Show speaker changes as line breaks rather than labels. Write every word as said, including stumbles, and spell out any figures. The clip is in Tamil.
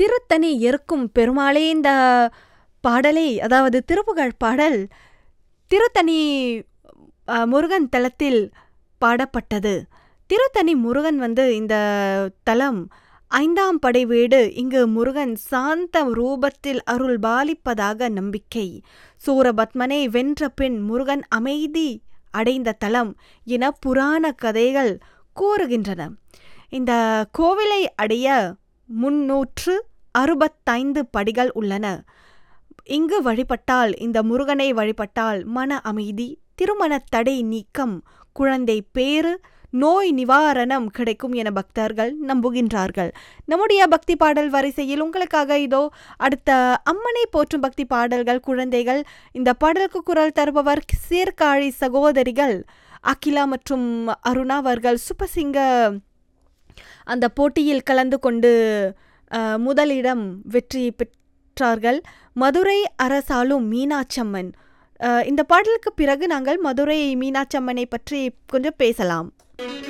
திருத்தணி இருக்கும் பெருமாளே இந்த பாடலை, அதாவது திருப்புகழ் பாடல் திருத்தணி அஹ், முருகன் தலத்தில் பாடப்பட்டது. திருத்தணி முருகன் வந்து இந்த தலம் ஐந்தாம் படை வீடு. இங்கு முருகன் சாந்த ரூபத்தில் அருள் பாலிப்பதாக நம்பிக்கை. சூரபத்மனை வென்ற பின் முருகன் அமைதி அடைந்த தலம் என புராண கதைகள் கூறுகின்றன. இந்த கோவிலை அடைய முன்னூற்று அறுபத்தைந்து படிகள் உள்ளன. இங்கு வழிபட்டால், இந்த முருகனை வழிபட்டால் மன அமைதி, திருமண தடை நீக்கம், குழந்தை பேறு, நோய் நிவாரணம் கிடைக்கும் என பக்தர்கள் நம்புகின்றார்கள். நம்முடைய பக்தி பாடல் வரிசையில் உங்களுக்காக இதோ அடுத்த அம்மனை போற்றும் பக்தி பாடல்கள். குழந்தைகள், இந்த பாடலுக்கு குரல் தருபவர் சீர்காழி சகோதரிகள் அகிலா மற்றும் அருணா அவர்கள். சுப்பசிங்க அந்த போட்டியில் கலந்து கொண்டு அஹ், முதலிடம் வெற்றி பெற்றார்கள். மதுரை அரசாளும் மீனாட்சம்மன். அஹ், இந்த பாடலுக்கு பிறகு நாங்கள் மதுரை மீனாட்சம்மனை பற்றி கொஞ்சம் பேசலாம்.